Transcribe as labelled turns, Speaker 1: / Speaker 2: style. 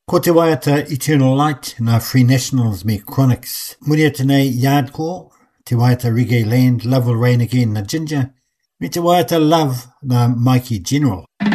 Speaker 1: Ko te waiata Eternal Light na Free Nationals me Chronics. Muria tēnei Yardcore, te waiata Reggae Land, Love Will Rain Again na Ginger, me te waiata Love na Mikey General.